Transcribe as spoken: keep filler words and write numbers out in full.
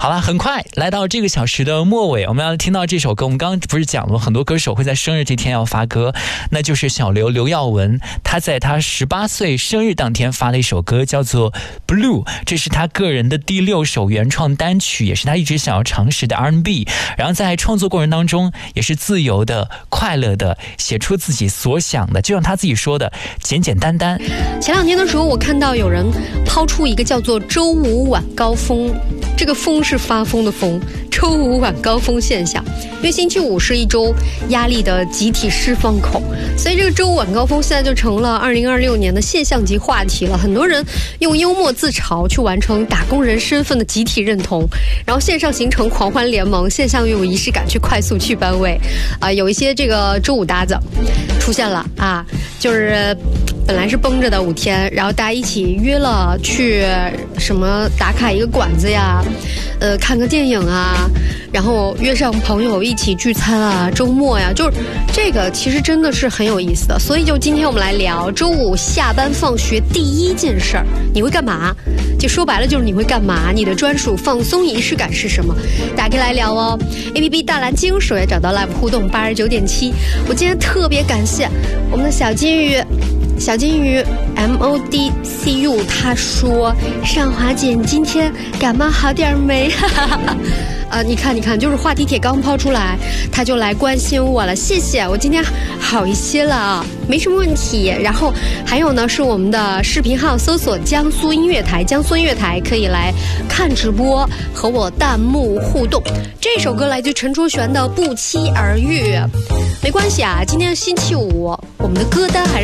好了，很快来到这个小时的末尾，我们要听到这首歌。我们刚刚不是讲了很多歌手会在生日这天要发歌，那就是小刘刘耀文，他在他十八岁生日当天发了一首歌，叫做 Blue， 这是他个人的第六首原创单曲，也是他一直想要尝试的 R and B。 然后在创作过程当中也是自由的、快乐的，写出自己所想的，就像他自己说的，简简单单。 前两天的时候，我看到有人抛出一个叫做周五晚高峰，这个风是发疯的疯，周五晚高峰现象。因为星期五是一周压力的集体释放口，所以这个周五晚高峰现在就成了二零二六年的现象级话题了。很多人用幽默自嘲去完成打工人身份的集体认同，然后线上形成狂欢联盟，线上又有仪式感去快速去班位。啊、呃，有一些这个周五搭子出现了啊，就是本来是绷着的五天，然后大家一起约了去什么打卡一个馆子呀，呃，看个电影啊，然后约上朋友一起聚餐啊，周末呀，就是这个其实真的是很有意思的。所以就今天我们来聊周五下班放学第一件事儿，你会干嘛？就说白了就是你会干嘛？你的专属放松仪式感是什么？大家可以来聊哦。A P P 大蓝鲸首页找到 Live 互动八十九点七。我今天特别感谢我们的小金鱼。小金鱼 M O D C U 他说尚华姐你今天感冒好点没？呃，你看你看，就是话题帖刚抛出来他就来关心我了，谢谢，我今天好一些了，没什么问题。然后还有呢是我们的视频号搜索江苏音乐台，江苏音乐台可以来看直播和我弹幕互动。这首歌来自陈卓璇的不期而遇。没关系啊，今天是星期五，我们的歌单还是